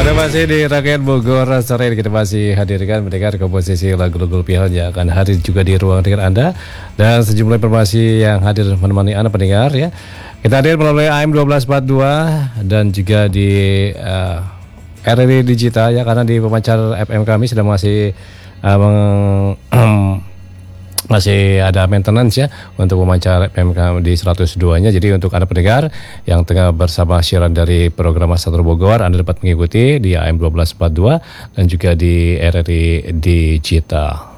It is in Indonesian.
Anda masih di Rakyat Bogor sore ini kita masih hadirkan mendengar komposisi lagu-lagu pilihan yang akan hadir juga di ruang dengar Anda dan sejumlah informasi yang hadir menemani Anda pendengar ya. Kita hadir melalui AM 1242 dan juga di RRI Digital ya, karena di pemancar FM kami sedang masih ada maintenance ya untuk pemancar FM di 102-nya. Jadi untuk Anda pendengar yang tengah bersama siaran dari program Asatru Bogor, Anda dapat mengikuti di AM 1242 dan juga di RRI Digital.